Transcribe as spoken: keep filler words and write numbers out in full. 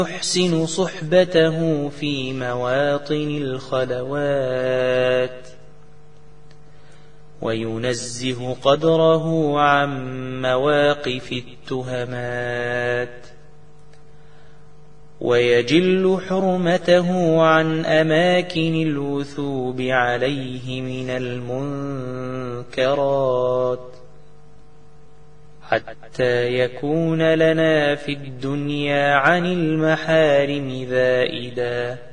يحسن صحبته في مواطن الخلوات وينزه قدره عن مواقف التهمات ويجل حرمته عن أماكن الوثوب عليه من المنكرات حتى يكون لنا في الدنيا عن المحارم ذائدا